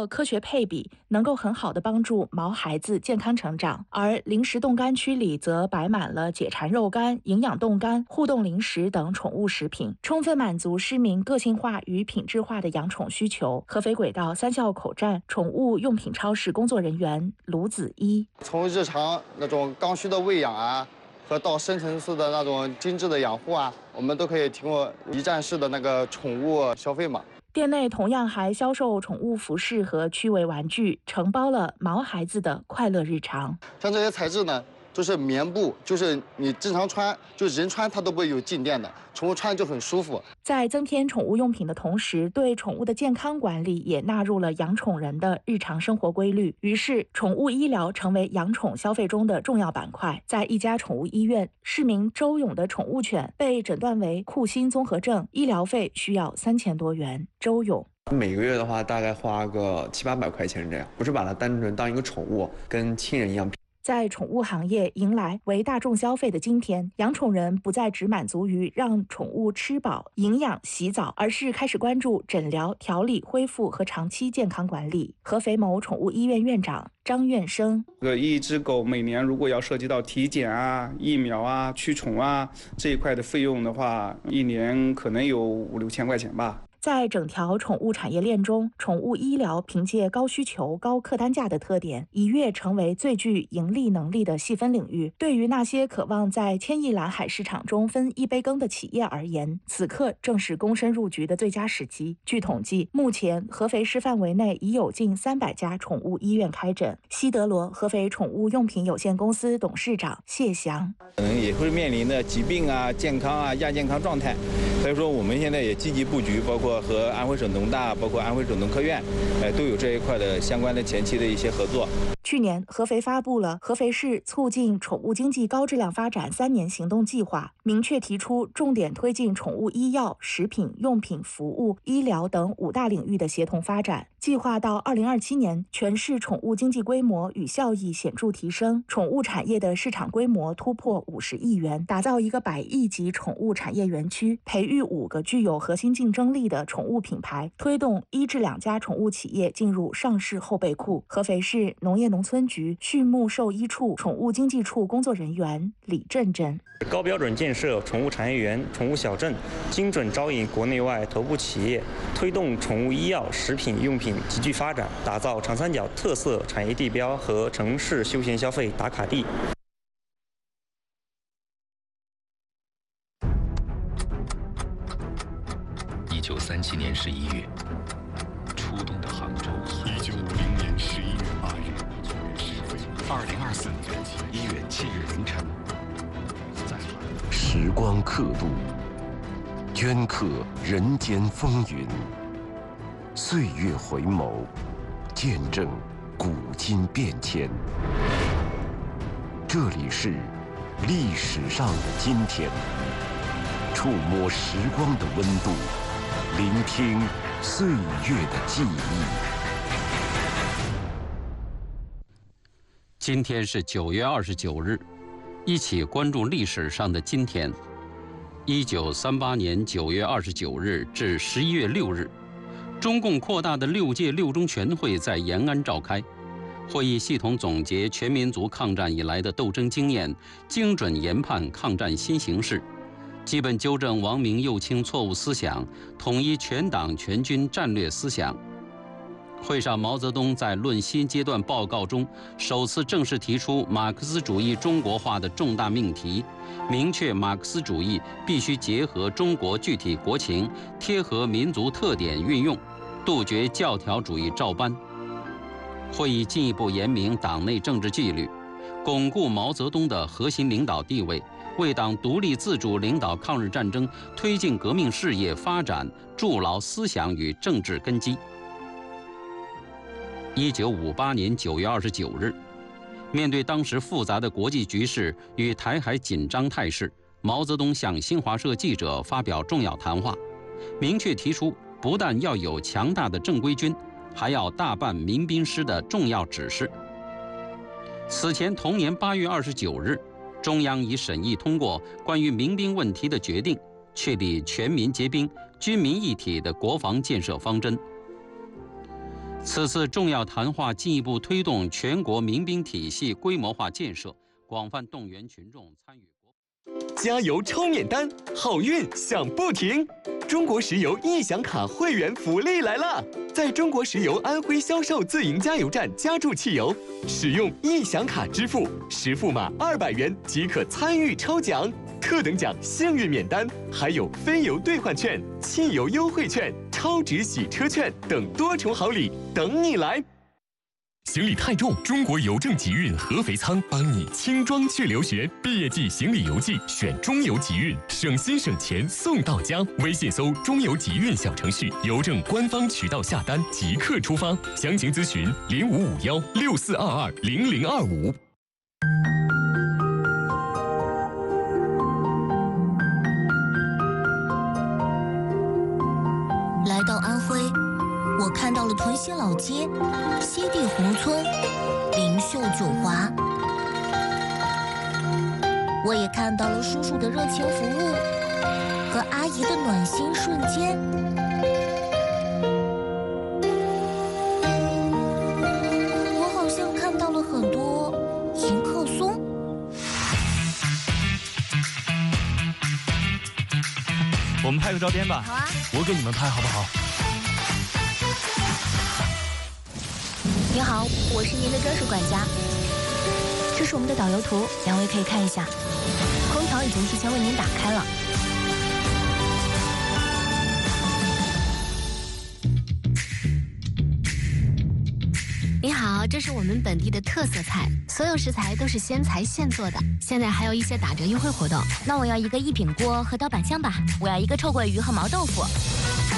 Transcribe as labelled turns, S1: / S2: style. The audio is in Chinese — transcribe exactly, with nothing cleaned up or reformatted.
S1: 过科学配比，能够很好的帮助毛孩子健康成长。而零食冻干区里则摆满了解馋肉干、营养冻干、互动零食等宠物食品，充分满足市民个性化与品质化的养宠需求。合肥轨道三校口站宠物用品超市工作人员卢子一：
S2: 从日常那种刚需的喂养啊，和到深层次的那种精致的养护啊，我们都可以提供一站式的那个宠物消费嘛。
S1: 店内同样还销售宠物服饰和趣味玩具，承包了毛孩子的快乐日常。
S2: 像这些材质呢，就是棉布，就是你正常穿，就人穿它都不会有静电的，宠物穿就很舒服。
S1: 在增添宠物用品的同时，对宠物的健康管理也纳入了养宠人的日常生活规律。于是，宠物医疗成为养宠消费中的重要板块。在一家宠物医院，市民周勇的宠物犬被诊断为库欣综合症，医疗费需要三千多元。周勇。
S3: 每个月的话，大概花个七八百块钱这样，不是把它单纯当一个宠物，跟亲人一样。
S1: 在宠物行业迎来为大众消费的今天，养宠人不再只满足于让宠物吃饱、营养、洗澡，而是开始关注诊疗、调理、恢复和长期健康管理。合肥某宠物医院院长张院生：
S4: 这个一只狗每年如果要涉及到体检啊、疫苗啊、驱虫啊这一块的费用的话，一年可能有五六千块钱吧。
S1: 在整条宠物产业链中，宠物医疗凭借高需求、高客单价的特点，一跃成为最具盈利能力的细分领域。对于那些渴望在千亿蓝海市场中分一杯羹的企业而言，此刻正是躬身入局的最佳时机。据统计，目前合肥市范围内已有近三百家宠物医院开诊。西德罗合肥宠物用品有限公司董事长谢翔：
S5: 可能也会面临的疾病啊、健康啊、亚健康状态，所以说我们现在也积极布局，包括和安徽省农大，包括安徽省农科院，呃，都有这一块的相关的前期的一些合作。
S1: 去年，合肥发布了合肥市促进宠物经济高质量发展三年行动计划，明确提出重点推进宠物医药、食品、用品、服务、医疗等五大领域的协同发展。计划到二零二七年，全市宠物经济规模与效益显著提升，宠物产业的市场规模突破五十亿元，打造一个百亿级宠物产业园区，培育五个具有核心竞争力的宠物品牌，推动一至两家宠物企业进入上市后备库。合肥市农业农村局畜牧兽医处宠物经济处工作人员李振振：
S6: 高标准建设宠物产业园、宠物小镇，精准招引国内外头部企业，推动宠物医药、食品用品急剧发展，打造长三角特色产业地标和城市休闲消费打卡地。
S7: 一九三七年十一月，初冬的杭州。
S8: 一九五零年十一月八日，
S7: 二零二四年一月七日凌晨，
S8: 时光刻度，镌刻人间风云；岁月回眸，见证古今变迁。这里是历史上的今天，触摸时光的温度，聆听岁月的记忆。
S9: 今天是九月二十九日，一起关注历史上的今天。一九三八年九月二十九日至十一月六日，中共扩大的六届六中全会在延安召开。会议系统总结全民族抗战以来的斗争经验，精准研判抗战新形势，基本纠正王明右倾错误思想，统一全党全军战略思想。会上，毛泽东在论新阶段报告中首次正式提出马克思主义中国化的重大命题，明确马克思主义必须结合中国具体国情，贴合民族特点运用，杜绝教条主义照搬。会议进一步严明党内政治纪律，巩固毛泽东的核心领导地位，为党独立自主领导抗日战争、推进革命事业发展筑牢思想与政治根基。一九五八年九月二十九日，面对当时复杂的国际局势与台海紧张态势，毛泽东向新华社记者发表重要谈话，明确提出不但要有强大的正规军，还要大办民兵师的重要指示。此前同年八月二十九日，中央已审议通过关于民兵问题的决定，确立全民皆兵、军民一体的国防建设方针。 此次重要谈话进一步推动全国民兵体系规模化建设，广泛动员群众参与。
S10: 加油抽免单，好运享不停！中国石油易享卡会员福利来了！在中国石油安徽销售自营加油站加注汽油，使用易享卡支付，实付码二百元即可参与抽奖。特等奖幸运免单，还有非油兑换券、汽油优惠券、超值洗车券等多重好礼等你来。行李太重，中国邮政集运合肥仓帮你轻装去留学。毕业季行李邮寄选中邮集运，省心省钱送到家。微信搜中邮集运小程序，邮政官方渠道下单即刻出发。详情咨询零五五幺六四二二零零二五。
S11: 来到安徽，我看到了屯溪老街、西递宏村、灵秀九华，我也看到了叔叔的热情服务和阿姨的暖心瞬间。我好像看到了很多迎客松。
S12: 我们拍个照片吧。
S11: 好啊，
S12: 我给你们拍好不好？
S11: 您好，我是您的专属管家。这是我们的导游图，两位可以看一下。空调已经提前为您打开了。您好，这是我们本地的特色菜，所有食材都是鲜裁现做的，现在还有一些打折优惠活动。那我要一个一品锅和刀板香吧，我要一个臭鳜鱼和毛豆腐。